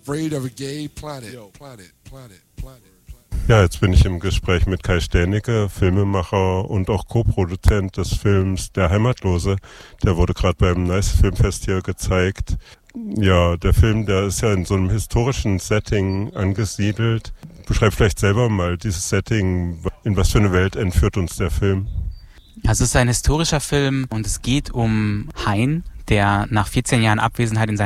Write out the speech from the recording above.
afraid of a gay planet. Ja, jetzt bin ich im Gespräch mit Kai Stänecke, Filmemacher und auch Co-Produzent des Films Der Heimatlose. Der wurde gerade beim Nice Filmfest hier gezeigt. Ja, der Film, der ist ja in so einem historischen Setting angesiedelt. Beschreib vielleicht selber mal dieses Setting. In was für eine Welt entführt uns der Film? Also es ist ein historischer Film und es geht um Hein, der nach 14 Jahren Abwesenheit in seiner